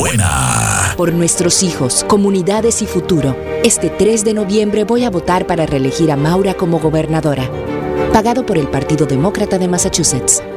buena. Por nuestros hijos, comunidades y futuro, este 3 de noviembre voy a votar para reelegir a Maura como gobernadora. Pagado por el Partido Demócrata de Massachusetts.